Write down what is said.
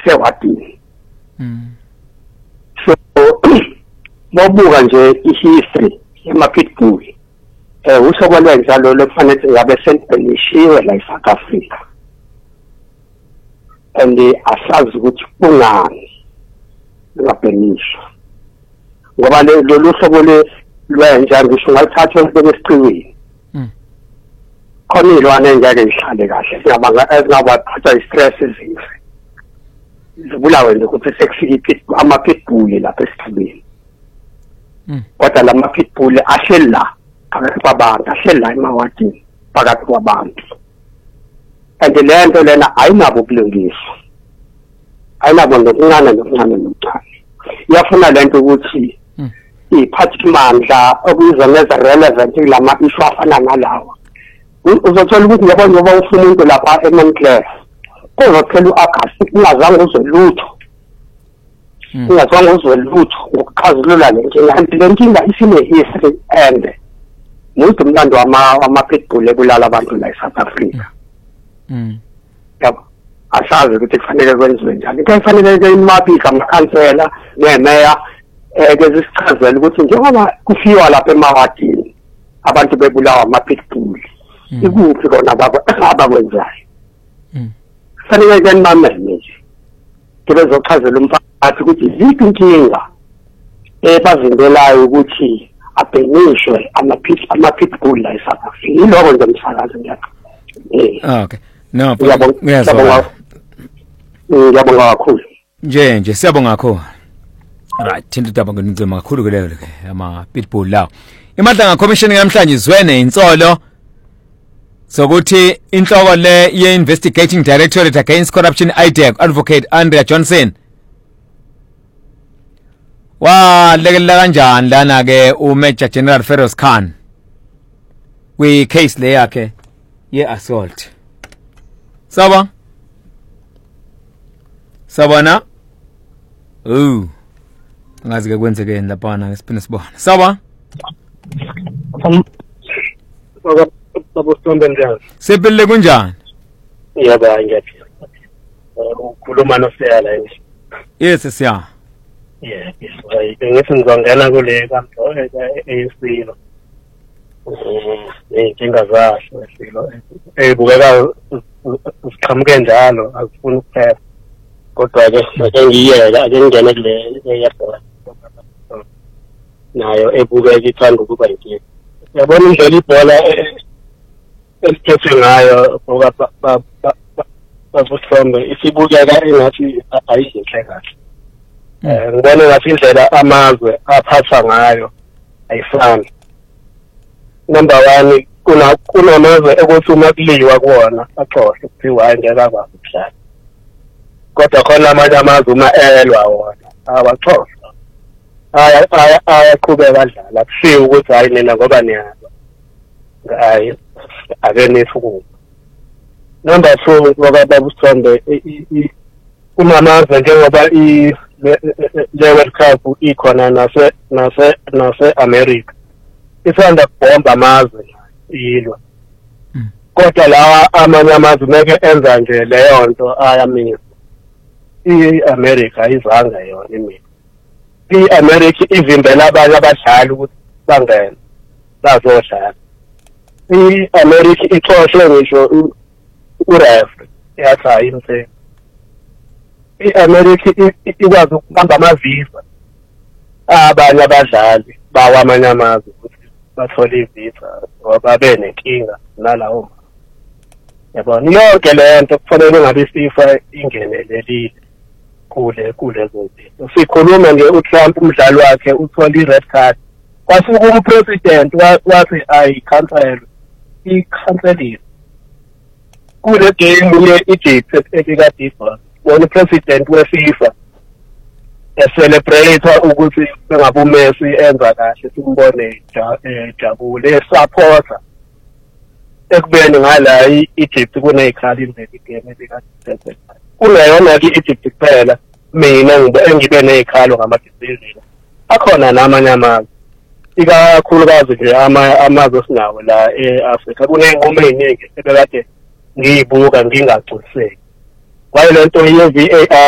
wasewadini. So mobuka nje i-history yama-pitbull uhlobo lwenjalo lokufanele ngabe selibenishiwe la eSouth Africa and asazi ukuthi kungani lingabhenishwa ngoba lolu hlobo lwenja ngisho ngalithatha olubeke esiqiwini khona ilwane njalo ihlale kahle singaba thatha i-stress ezinhle zibulawe nje ukuthi sekufika ama-pitbull lapha esiqiwini kodwa lama pitbull ahleli la phakathi kwabantu ahleli la emawadini phakathi kwabantu and le nto lena ayinabo ukulungiswa ayinabo nokuncane iyafuna le nto ukuthi iphathimandla okuyizwa ngeza relevant kulama issue afana nalawa uzothola ukuthi ngoba ufuna umuntu lapha eMontclair kuzothola u-August ungazange uzwe lutho ungazange uzwe lutho ngokuxazulula le nkinga kanti le nkinga isine-history and mude umlando wama-pitbull ebulala abantu la eSouth Africa yabo asazi ukuthi kufanele kwenziwe njani into efanele imapika amakhansela nemeya ke zisichazela ukuthi njengoba kufiwa lapha emawadini abantu bebulawa ama-pitbull ikuphi kona abakwenzayo kufanele ke nimamele nje bezochazela umphakathi ukuthi yiphi inkinga bazimbelayo ukuthi abhenishwe ama-pitbull la eSouth Africa yiloko nje umsakazi ngiyaqala. Okay. No, ngiyazwa. Ngiyabonga kakhulu. Nje siyabonga kakhulu. Right, thinta udaba ngincema kakhulu ke leyo ke ama-pitbull lawo. Imadlanga commission namhlanje izwene insolo sokuthi inhloko le ye-Investigating Directorate Against Corruption IDEC Advocate Andrea Johnson walekelela kanjani lana ke uMajor General Feroz Khan kwi case le yakhe ye-assault. Sabana ngazi ke kwenzeke lapha ngesipina sibona. Saba Sepele kunjani? Yebo ngiyaphila. Ukhuluma noSiyala nje. Yes siya. Yes, ngithi ngizongena kule kampo eyisilo. Inkinga zahle silo. Ebukeka siqhamuke njalo akufuni ukuphepha. Kodwa ke ake ngiyela ake ngene kule eyabona. Nayo ebukeka ithanda ukuba inkinga. Yabona indlela ibhola esiphethwe ngayo ngoba bavuthombe isibukeka engathi ayinhle kahle. Ngibona ngathi indlela amazwe aphatha ngayo ayifani. Number 1 kunamazwe ukuthi uma kuliwa kuwona axoxe kuthiwa ngeke akwazi ukudlala. Kodwa khona amanye amazwe uma elwa wona abaxoxe. Ayaqhubeka adlala kushiwo ukuthi hayi nina ngoba niyazwa. Hayi ake nifuku. Number 2 ngoba babuthombe kunamazwe njengoba le World Cup ikhona nase America isanda kubomba amazwe yilwa kodwa lawa amanye amazwe meke enza nje leyo nto ayamisa i-America izanga yona imini i-America ivimbela abanye abadlali ukuthi bangene bazodlala i-America ixoxe ngisho ureferee yathi ayimse i-America ikwazi ukubamba amavisa abanye abadlali bawamanye amazwe ukuthi bathole ivisa ngoba benenkinga nalawo. Yabona yonke le nto kufanele ngabe FIFA ingenelelile kule zonke. Sikhuluma nje uTrump umdlali wakhe uthola i-red card. Kwasuka umpresident wathi ayicancel. I-cancel kule game ye-Egypt ekadibha. Wona president we-FIFA celebrate ukuthi bengabe uMessi enza kahle simbone jabule supporter ekubeni ngala i-Egypt kunezikhali imveli game ebikade kunayona i-Egypt kuphela mina engibe nezikhalo ngama-decision akhona namanye amazwe ikakhulukazi nje amazwe sinawo la e-Afrika kuney'nqumo ey'ningi ebekade ngiyibuka ngingagculiseki kwayo le nto ye-VAR